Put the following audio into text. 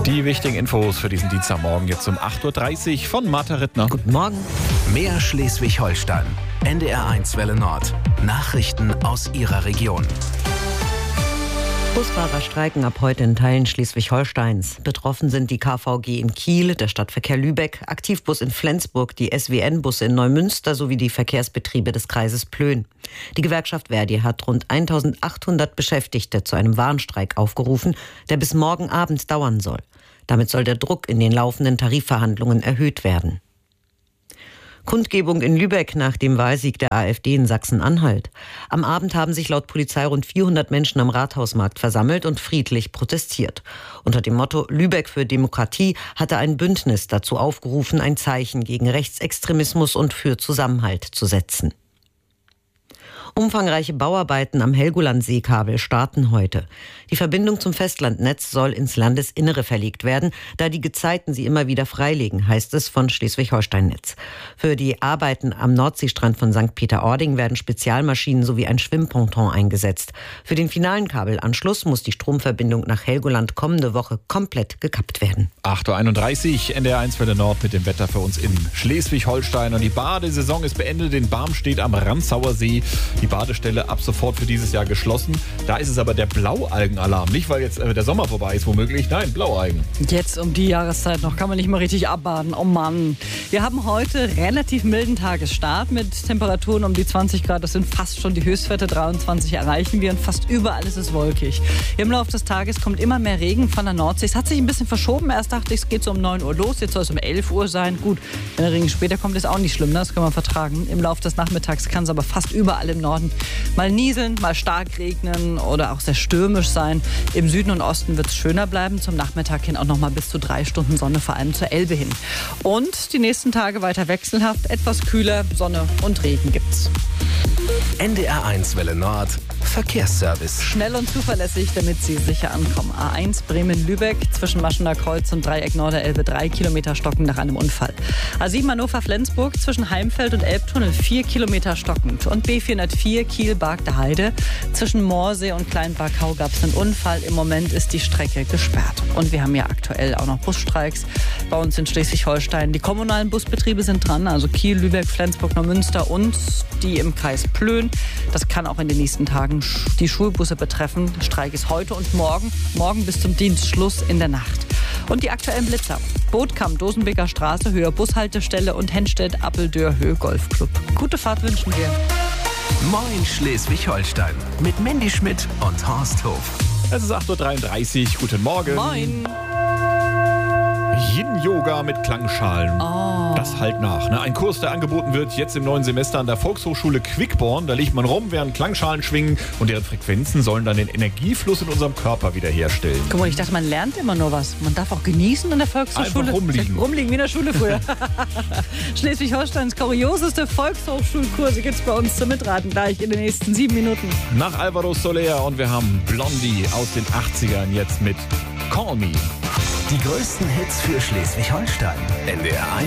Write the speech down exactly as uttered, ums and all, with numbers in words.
Die wichtigen Infos für diesen Dienstagmorgen jetzt um acht Uhr dreißig von Martha Rittner. Guten Morgen. Mehr Schleswig-Holstein. N D R eins Welle Nord. Nachrichten aus Ihrer Region. Busfahrer streiken ab heute in Teilen Schleswig-Holsteins. Betroffen sind die K V G in Kiel, der Stadtverkehr Lübeck, Aktivbus in Flensburg, die S W N-Busse in Neumünster sowie die Verkehrsbetriebe des Kreises Plön. Die Gewerkschaft Verdi hat rund eintausendachthundert Beschäftigte zu einem Warnstreik aufgerufen, der bis morgen Abend dauern soll. Damit soll der Druck in den laufenden Tarifverhandlungen erhöht werden. Kundgebung in Lübeck nach dem Wahlsieg der AfD in Sachsen-Anhalt. Am Abend haben sich laut Polizei rund vierhundert Menschen am Rathausmarkt versammelt und friedlich protestiert. Unter dem Motto Lübeck für Demokratie hatte ein Bündnis dazu aufgerufen, ein Zeichen gegen Rechtsextremismus und für Zusammenhalt zu setzen. Umfangreiche Bauarbeiten am Helgoland-Seekabel starten heute. Die Verbindung zum Festlandnetz soll ins Landesinnere verlegt werden, da die Gezeiten sie immer wieder freilegen, heißt es von Schleswig-Holstein-Netz. Für die Arbeiten am Nordseestrand von Sankt Peter-Ording werden Spezialmaschinen sowie ein Schwimmponton eingesetzt. Für den finalen Kabelanschluss muss die Stromverbindung nach Helgoland kommende Woche komplett gekappt werden. acht Uhr einunddreißig, N D R eins Welle Nord mit dem Wetter für uns in Schleswig-Holstein. Und die Badesaison ist beendet. In Barm steht am Ranzauer See die Badestelle ab sofort für dieses Jahr geschlossen. Da ist es aber der Blaualgenalarm. Nicht, weil jetzt äh, der Sommer vorbei ist, womöglich. Nein, Blaualgen. Jetzt um die Jahreszeit noch kann man nicht mal richtig abbaden. Oh Mann. Wir haben heute relativ milden Tagesstart mit Temperaturen um die zwanzig Grad. Das sind fast schon die Höchstwerte. dreiundzwanzig erreichen wir und fast überall ist es wolkig. Im Laufe des Tages kommt immer mehr Regen von der Nordsee. Es hat sich ein bisschen verschoben. Erst dachte ich, es geht so um neun Uhr los. Jetzt soll es um elf Uhr sein. Gut, wenn der Regen später kommt, ist auch nicht schlimm. Das können wir vertragen. Im Laufe des Nachmittags kann es aber fast überall im Norden mal nieseln, mal stark regnen oder auch sehr stürmisch sein. Im Süden und Osten wird es schöner bleiben. Zum Nachmittag hin auch noch mal bis zu drei Stunden Sonne, vor allem zur Elbe hin. Und die nächsten Tage weiter wechselhaft, etwas kühler, Sonne und Regen gibt's. N D R eins Welle Nord. Verkehrsservice. Schnell und zuverlässig, damit Sie sicher ankommen. A eins Bremen-Lübeck zwischen Maschener Kreuz und Dreieck Norderelbe drei Kilometer stockend nach einem Unfall. A sieben Hannover-Flensburg zwischen Heimfeld und Elbtunnel vier Kilometer stockend. Und B vierhundertvier Kiel-Bargter Heide zwischen Moorsee und Kleinbarkau gab es einen Unfall. Im Moment ist die Strecke gesperrt. Und wir haben ja aktuell auch noch Busstreiks bei uns in Schleswig-Holstein. Die kommunalen Busbetriebe sind dran, also Kiel, Lübeck, Flensburg, Neumünster und die im Kreis Plön. Das kann auch in den nächsten Tagen die Schulbusse betreffen. Streik ist heute und morgen, morgen bis zum Dienstschluss in der Nacht. Und die aktuellen Blitzer. Bootkamp, Dosenbeker Straße, Höhe Bushaltestelle und Henstedt-Appeldörr, Höhe Golfclub. Gute Fahrt wünschen wir. Moin Schleswig-Holstein mit Mandy Schmidt und Horst Hof. Es ist acht Uhr dreiunddreißig. Guten Morgen. Moin. Yin-Yoga mit Klangschalen. Oh. Das halt nach. Ne? Ein Kurs, der angeboten wird jetzt im neuen Semester an der Volkshochschule Quickborn. Da liegt man rum, während Klangschalen schwingen und deren Frequenzen sollen dann den Energiefluss in unserem Körper wiederherstellen. Guck mal, ich dachte, man lernt immer nur was. Man darf auch genießen in der Volkshochschule. Einfach rumliegen. Rumliegen wie in der Schule früher. Schleswig-Holsteins kurioseste Volkshochschulkurse gibt es bei uns zum Mitraten gleich in den nächsten sieben Minuten. Nach Alvaro Soler und wir haben Blondie aus den achtzigern jetzt mit Call Me. Die größten Hits für Schleswig-Holstein. N D R eins